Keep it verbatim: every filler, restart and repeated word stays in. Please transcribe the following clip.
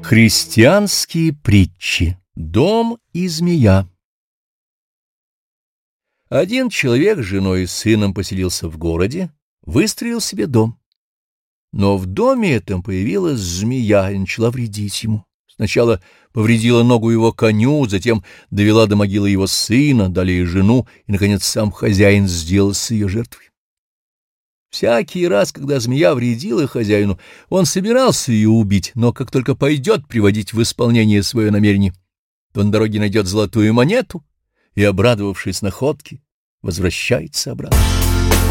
Христианские притчи. Дом и змея. Один человек с женой и сыном поселился в городе, выстроил себе дом. Но в доме этом появилась змея и начала вредить ему. Сначала повредила ногу его коню, затем довела до могилы его сына, далее жену, и, наконец, сам хозяин сделался ее жертвой. Всякий раз, когда змея вредила хозяину, он собирался ее убить, но как только пойдет приводить в исполнение свое намерение, то на дороге найдет золотую монету и, обрадовавшись находке, возвращается обратно.